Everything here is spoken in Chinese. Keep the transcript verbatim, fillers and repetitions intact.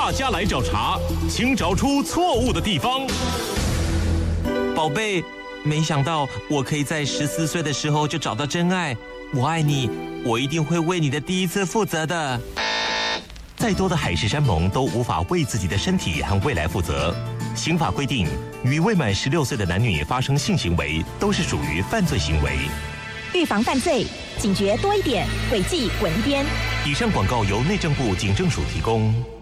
大家来找茬，请找出错误的地方。 宝贝，没想到我可以在十四岁的时候就找到真爱，我爱你，我一定会为你的第一次负责的。 再多的海誓山盟都无法为自己的身体和未来负责。刑法规定，与未满十六岁的男女发生性行为都是属于犯罪行为。 预防犯罪，警觉多一点，违纪稳一边。 以上广告由内政部警政署提供。